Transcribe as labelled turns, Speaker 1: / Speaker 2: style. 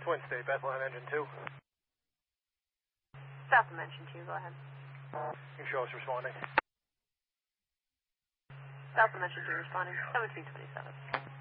Speaker 1: Twin State, Bethlehem Engine 2.
Speaker 2: South of Engine 2, go ahead.
Speaker 1: You show us responding.
Speaker 2: South of Engine 2 responding, 1727.